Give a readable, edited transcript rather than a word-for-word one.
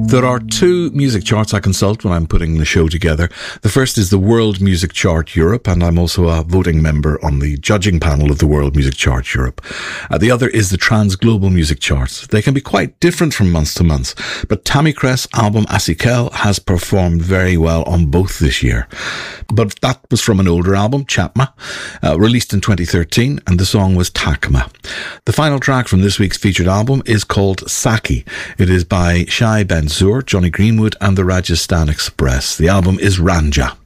There are two music charts I consult when I'm putting the show together. The first is the World Music Chart Europe, and I'm also a voting member on the judging panel of the World Music Chart Europe. The other is the Trans Global Music Charts. They can be quite different from month to month, but Tammy Cress' album Asikel has performed very well on both this year. But that was from an older album, Chapma, released in 2013, and the song was Takma. The final track from this week's featured album is called Saki. It is by Shai Ben Zur, Johnny Greenwood and the Rajasthan Express. The album is Ranja.